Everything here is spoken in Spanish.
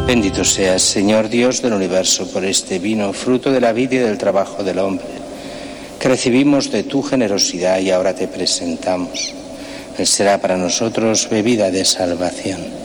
Bendito seas, Señor Dios del universo, por este vino, fruto de la vida y del trabajo del hombre, que recibimos de tu generosidad y ahora te presentamos. Él será para nosotros bebida de salvación.